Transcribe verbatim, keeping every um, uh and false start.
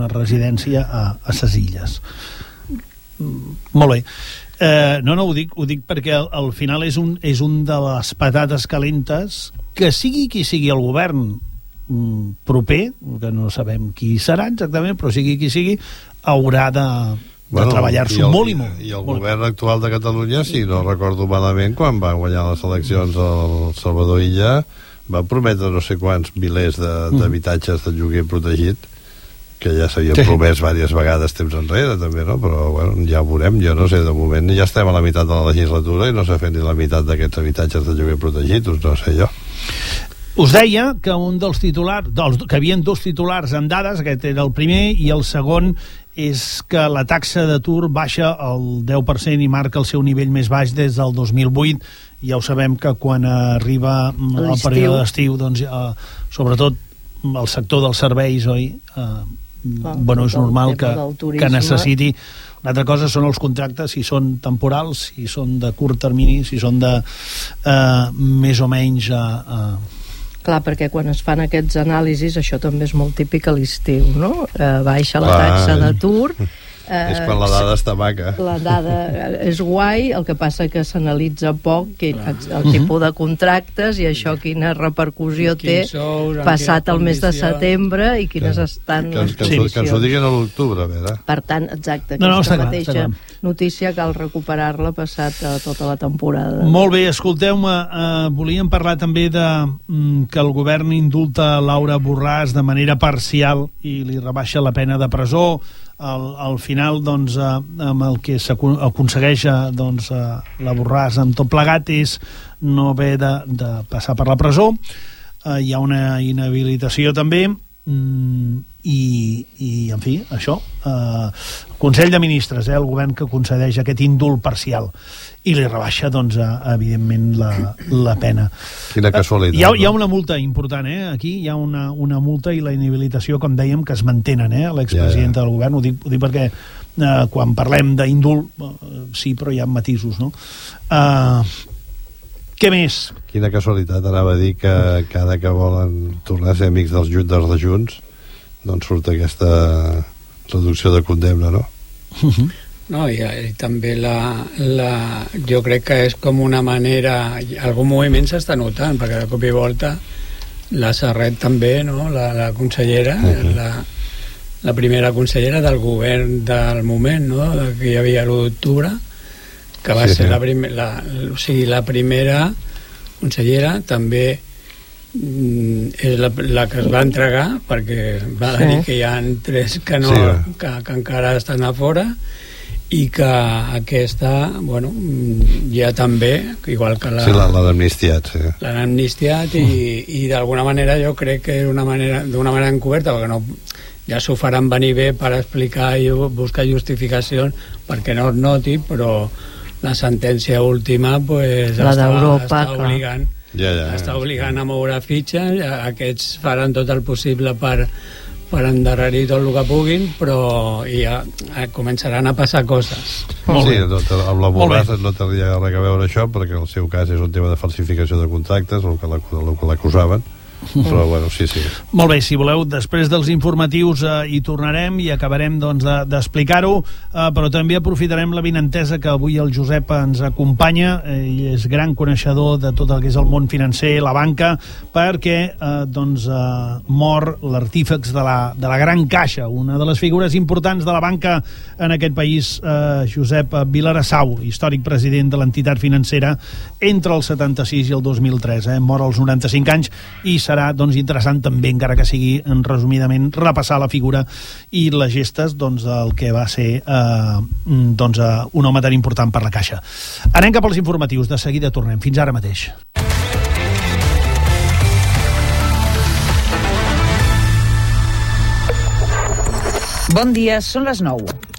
una residència a, a ses Illes. Molt bé. Eh, no, no, ho dic, ho dic perquè al, al final és un, és un de les patates calentes que sigui qui sigui el govern mm, proper, que no sabem qui serà exactament, però sigui qui sigui, haurà de, de bueno, treballar-s'ho molt i molt. I el molt govern actual de Catalunya, si no recordo malament, quan va guanyar les eleccions el Salvador Illa, va prometre no sé quants milers d'habitatges de, de lloguer protegit, que ja s'havien sí. promès diverses vegades temps enrere també, no? Però bueno, ja ho veurem, jo no sé, de moment ja estem a la meitat de la legislatura i no s'ha fet ni la meitat d'aquests habitatges de lloguer protegit, doncs no sé jo. Us deia que un dels titulars, dels, que havien dos titulars en dades, aquest era el primer, i el segon és que la taxa d'atur baixa el deu per cent i marca el seu nivell més baix des del dos mil vuit. Ja ho sabem que quan arriba el període d'estiu, doncs, eh, sobretot el sector dels serveis, oi? Eh, Ah, bueno, és normal que, que necessiti. Una altra cosa són els contractes, si són temporals, si són de curt termini, si són de eh, més o menys eh, eh... Clar, perquè quan es fan aquests anàlisis, això també és molt típic a l'estiu, no? Eh, baixa la taxa d'atur. Eh, és quan la dada està maca. La dada és guai, el que passa que s'analitza poc que, el tipus de contractes i això quina repercussió té passat el mes de setembre i quines que, estan que, les condicions. Que ens ho diguin a l'octubre, a veure. Per tant, exacte, no, no, aquesta clar, mateixa notícia cal recuperar-la passat a tota la temporada. Molt bé, escolteu-me, eh, volíem parlar també de mm, que el govern indulta Laura Borràs de manera parcial i li rebaixa la pena de presó. Al, al final, doncs, eh, amb el que s'aconsegueix doncs, eh, la Borràs amb tot plegat és no haver de, de passar per la presó. Eh, hi ha una inhabilitació també mm, i, i, en fi, això eh, Consell de Ministres, eh, el govern que concedeix aquest indult parcial i li rebaixa, doncs, eh, evidentment la, la pena. Quina casualitat. Hi ha, hi ha una multa important, eh? Aquí hi ha una, una multa i la inhabilitació, com dèiem, que es mantenen, eh? L'expresidenta ja, ja. del govern, ho dic, ho dic perquè eh, quan parlem d'indult, eh, sí, però hi ha matisos, no? Eh, què més? Quina casualitat, anava a dir que cada que volen tornar a ser amics dels, dels de Junts, doncs surt aquesta reducció de condemna, no? Uh-huh. No, i, i també la, la, jo crec que és com una manera, algun moviment s'està notant, perquè de cop i volta la Serret també, no? la, la consellera, uh-huh. la, la primera consellera del govern del moment, no? Que hi havia l'u d'octubre, que va sí, ser sí. La, prim, la, o sigui, la primera consellera, també mm, és la, la que es va entregar, perquè va sí. dir que hi ha tres que, no, sí. que, que encara estan a fora, i que aquesta, bueno, ja també, igual que la... Sí, l'han amnistiat, sí. L'han amnistiat i, i d'alguna manera jo crec que és una manera, d'una manera encoberta, perquè no, ja s'ho faran venir bé per explicar i buscar justificacions perquè no es noti, però la sentència última, pues, la està, d'Europa, està obligant, ja, ja, està ja. obligant a moure fitxes, aquests faran tot el possible per per endarrerir tot el que puguin, però ja començaran a passar coses. Sí, no, amb la Borràs no tenia res a veure això, perquè el seu cas és un tema de falsificació de contractes, el que l'acusaven, però bueno, sí, sí. Molt bé, si voleu, després dels informatius eh, hi tornarem i acabarem doncs d'explicar-ho, eh, però també aprofitarem la vinentesa que avui el Josep ens acompanya, eh, ell és gran coneixedor de tot el que és el món financer, la banca, perquè eh, doncs eh, mor l'artífex de la, de la Gran Caixa, una de les figures importants de la banca en aquest país, eh, Josep Vilarassau, històric president de l'entitat financera entre el setanta-sis i el dos mil tres, eh, mor als noranta-cinc anys, i serà doncs, interessant també, encara que sigui resumidament, repassar la figura i les gestes doncs, del que va ser eh, doncs, eh, un home tan important per la Caixa. Anem cap als informatius, de seguida tornem. Fins ara mateix. Bon dia, són les nou.